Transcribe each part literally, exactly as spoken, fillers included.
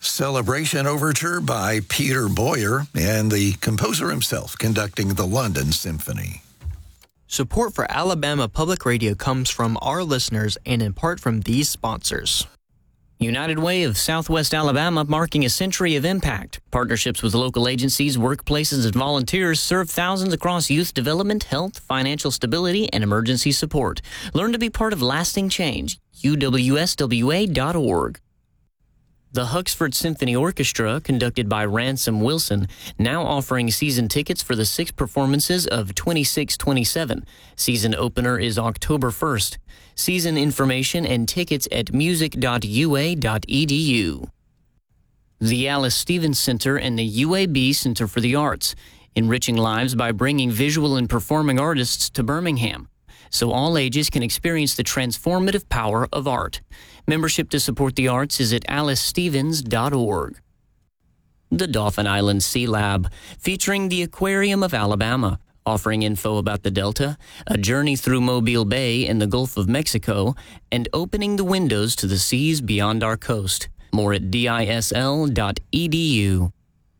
Celebration Overture by Peter Boyer and the composer himself conducting the London Symphony. Support for Alabama Public Radio comes from our listeners and in part from these sponsors. United Way of Southwest Alabama, marking a century of impact. Partnerships with local agencies, workplaces, and volunteers serve thousands across youth development, health, financial stability, and emergency support. Learn to be part of lasting change. U W S W A dot org. The Huxford Symphony Orchestra, conducted by Ransom Wilson, now offering season tickets for the six performances of twenty-six twenty-seven. Season opener is October first. Season information and tickets at music dot U A dot E D U. The Alice Stevens Center and the U A B Center for the Arts, enriching lives by bringing visual and performing artists to Birmingham, so all ages can experience the transformative power of art. Membership to support the arts is at alice stevens dot org. The Dauphin Island Sea Lab, featuring the Aquarium of Alabama, offering info about the Delta, a journey through Mobile Bay and the Gulf of Mexico, and opening the windows to the seas beyond our coast. More at D I S L dot E D U.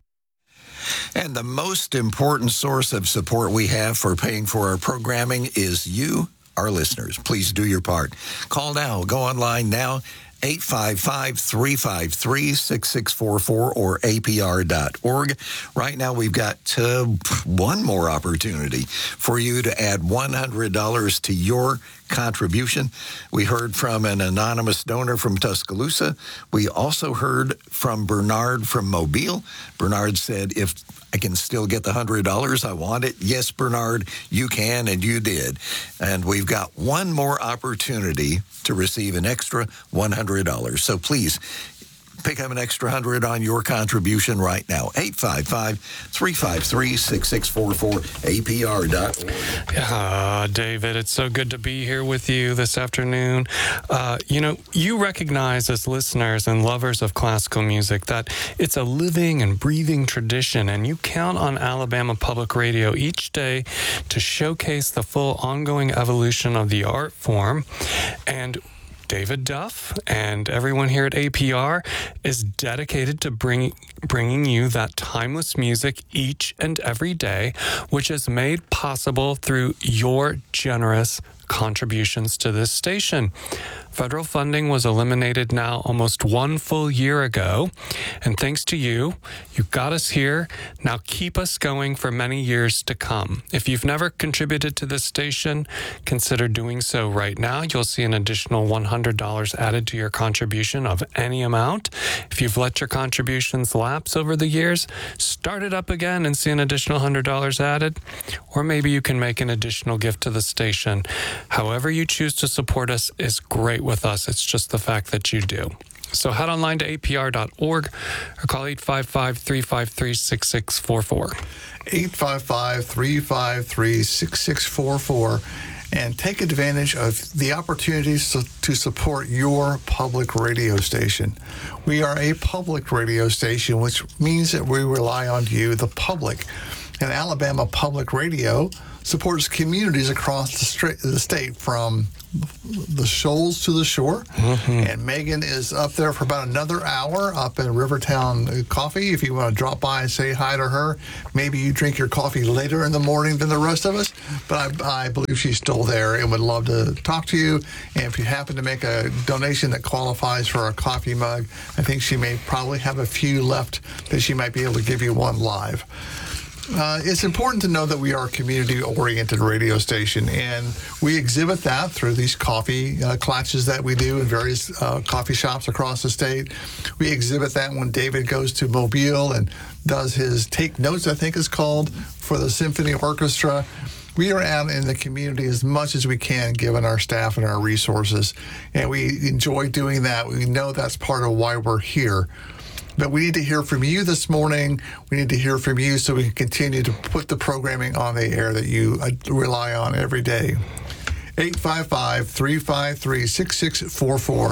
And the most important source of support we have for paying for our programming is you, our listeners. Please do your part. Call now. Go online now. eight five five, three five three, six six four four or A P R dot org. Right now, we've got uh, one more opportunity for you to add one hundred dollars to your contribution. We heard from an anonymous donor from Tuscaloosa. We also heard from Bernard from Mobile. Bernard said, if I can still get the one hundred dollars, I want it. Yes, Bernard, you can, and you did. And we've got one more opportunity to receive an extra one hundred dollars. So please, pick up an extra one hundred dollars on your contribution right now. eight five five, three five three, six six four four, A P R dot org. Uh, David, it's so good to be here with you this afternoon. Uh, you know, you recognize as listeners and lovers of classical music that it's a living and breathing tradition, and you count on Alabama Public Radio each day to showcase the full ongoing evolution of the art form. And David Duff and everyone here at A P R is dedicated to bring, bringing you that timeless music each and every day, which is made possible through your generous contributions to this station. Federal funding was eliminated now almost one full year ago, and thanks to you, you got us here. Now keep us going for many years to come. If you've never contributed to this station, consider doing so right now. You'll see an additional one hundred dollars added to your contribution of any amount. If you've let your contributions lapse over the years, start it up again and see an additional one hundred dollars added. Or maybe you can make an additional gift to the station. However you choose to support us is great with us. It's just the fact that you do. So head online to A P R dot org or call eight five five, three five three, six six four four. eight five five, three five three, six six four four and take advantage of the opportunities to, to support your public radio station. We are a public radio station, which means that we rely on you, the public. And Alabama Public Radio supports communities across the, stra- the state, from the shoals to the shore. Mm-hmm. And Megan is up there for about another hour up in Rivertown Coffee. If you want to drop by and say hi to her, maybe you drink your coffee later in the morning than the rest of us. But I, I believe she's still there and would love to talk to you. And if you happen to make a donation that qualifies for a coffee mug, I think she may probably have a few left that she might be able to give you one live. Uh, it's important to know that we are a community-oriented radio station, and we exhibit that through these coffee uh, clutches that we do in various uh, coffee shops across the state. We exhibit that when David goes to Mobile and does his Take Notes, I think is called, for the Symphony Orchestra. We are out in the community as much as we can, given our staff and our resources, and we enjoy doing that. We know that's part of why we're here. But we need to hear from you this morning. We need to hear from you so we can continue to put the programming on the air that you rely on every day. eight five five, three five three, six six four four.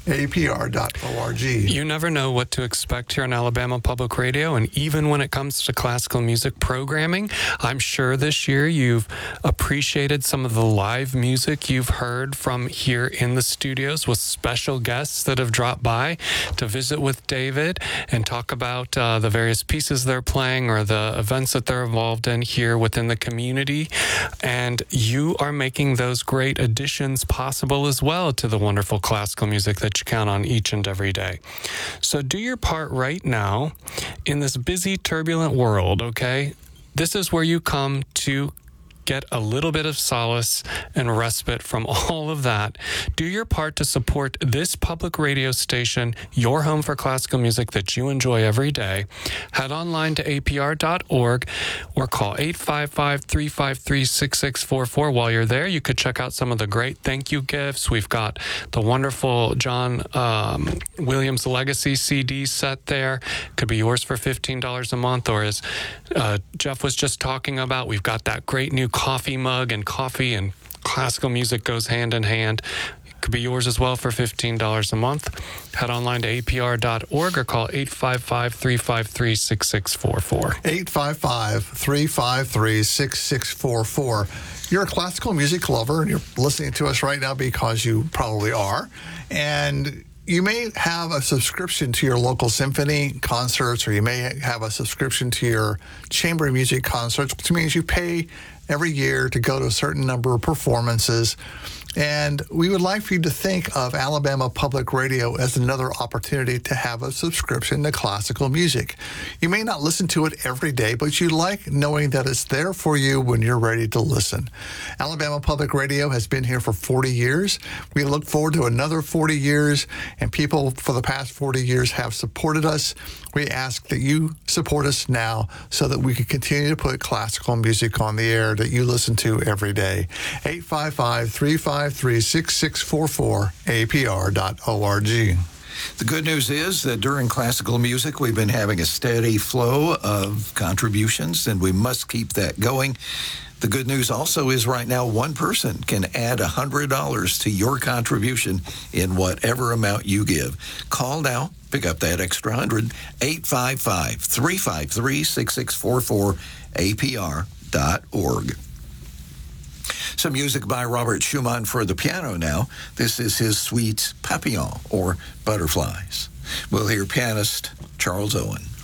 A P R dot org. You never know what to expect here on Alabama Public Radio, and even when it comes to classical music programming, I'm sure this year you've appreciated some of the live music you've heard from here in the studios with special guests that have dropped by to visit with David and talk about uh, the various pieces they're playing or the events that they're involved in here within the community. And you are making those great additions possible as well to the wonderful classical music that you count on each and every day. So do your part right now in this busy, turbulent world, okay? This is where you come to get a little bit of solace and respite from all of that. Do your part to support this public radio station, your home for classical music that you enjoy every day. Head online to A P R dot org or call eight five five, three five three, six six four four. While you're there, you could check out some of the great thank you gifts. We've got the wonderful John um, Williams Legacy C D set there. Could be yours for fifteen dollars a month, or as uh, Jeff was just talking about, we've got that great new coffee mug, and coffee and classical music goes hand in hand. It could be yours as well for fifteen dollars a month. Head online to A P R dot org or call eight five five, three five three, six six four four. eight five five, three five three, six six four four. You're a classical music lover, and you're listening to us right now because you probably are. And you may have a subscription to your local symphony concerts, or you may have a subscription to your chamber music concerts, which means you pay every year to go to a certain number of performances. And we would like for you to think of Alabama Public Radio as another opportunity to have a subscription to classical music. You may not listen to it every day, but you like knowing that it's there for you when you're ready to listen. Alabama Public Radio has been here for forty years. We look forward to another forty years, and people for the past forty years have supported us. We ask that you support us now so that we can continue to put classical music on the air that you listen to every day. eight five five, three five three, six six four four, A P R dot org. The good news is that during classical music, we've been having a steady flow of contributions, and we must keep that going. The good news also is right now one person can add one hundred dollars to your contribution in whatever amount you give. Call now, pick up that extra one hundred, eight five five, three five three, six six four four, A P R dot org. Some music by Robert Schumann for the piano now. This is his suite Papillon, or Butterflies. We'll hear pianist Charles Owen.